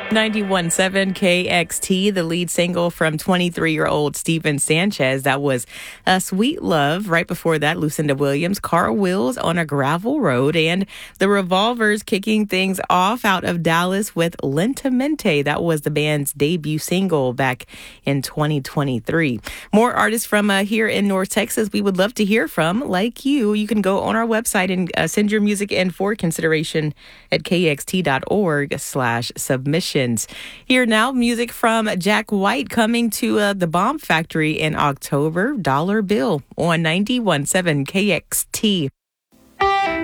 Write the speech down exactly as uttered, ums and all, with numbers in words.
ninety-one point seven K X T, the lead single from twenty-three-year-old Steven Sanchez. That was uh, Sweet Love. Right before that, Lucinda Williams, Car Wheels on a Gravel Road. And the Revolvers kicking things off out of Dallas with Lentamente. That was the band's debut single back in twenty twenty-three. More artists from uh, here in North Texas we would love to hear from, like you. You can go on our website and uh, send your music in for consideration at kxt.org slash submission. Here now, music from Jack White coming to uh, the Bomb Factory in October. Dollar Bill on ninety-one point seven K X T.